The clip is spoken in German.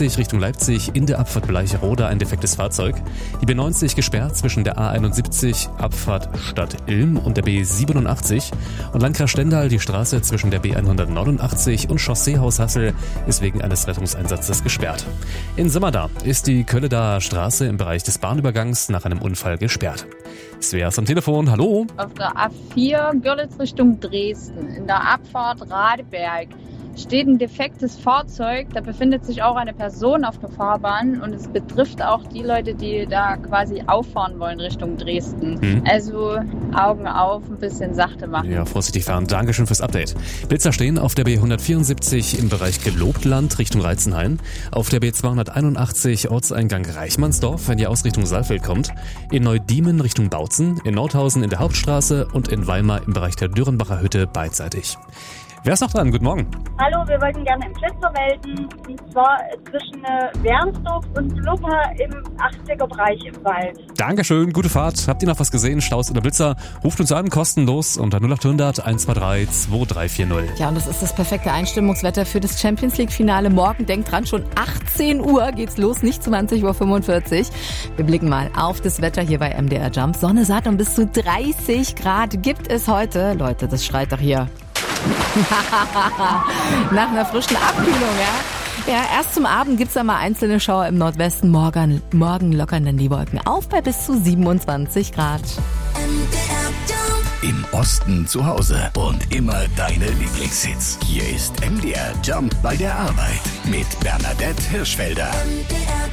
A60 Richtung Leipzig in der Abfahrt Bleicherode ein defektes Fahrzeug. Die B90 gesperrt zwischen der A71 Abfahrt Stadt Ilm und der B87. Und Landkreis Stendal, die Straße zwischen der B189 und Chausseehaus Hassel ist wegen eines Rettungseinsatzes gesperrt. In Simmerdar ist die Kölledaer Straße im Bereich des Bahnübergangs nach einem Unfall gesperrt. Svea ist am Telefon, hallo. Auf der A4 Görlitz Richtung Dresden, in der Abfahrt Radeberg, steht ein defektes Fahrzeug. Da befindet sich auch eine Person auf der Fahrbahn und es betrifft auch die Leute, die da quasi auffahren wollen Richtung Dresden. Also Augen auf, ein bisschen sachte machen. Ja, vorsichtig fahren. Dankeschön fürs Update. Blitzer stehen auf der B174 im Bereich Gelobtland Richtung Reizenhain, auf der B281 Ortseingang Reichmannsdorf, wenn ihr aus Richtung Saalfeld kommt, in Neudiemen Richtung Bautzen, in Nordhausen in der Hauptstraße und in Weimar im Bereich der Dürrenbacher Hütte beidseitig. Wer ist noch dran? Guten Morgen. Hallo, wir wollten gerne einen Blitzer melden. Und zwar zwischen Wernsdorf und Luppa im 80er-Bereich im Wald. Dankeschön, gute Fahrt. Habt ihr noch was gesehen? Staus oder Blitzer? Ruft uns an, kostenlos unter 0800 123 2340. Ja, und das ist das perfekte Einstimmungswetter für das Champions-League-Finale. Morgen, denkt dran, schon 18 Uhr geht's los, nicht 20:45 Uhr. Wir blicken mal auf das Wetter hier bei MDR Jump. Sonne, satt und bis zu 30 Grad gibt es heute. Leute, das schreit doch hier. Nach einer frischen Abkühlung, ja. Ja, erst zum Abend gibt's da mal einzelne Schauer im Nordwesten. Morgen lockern dann die Wolken auf bei bis zu 27 Grad. Im Osten zu Hause und immer deine Lieblingshits. Hier ist MDR Jump bei der Arbeit mit Bernadette Hirschfelder.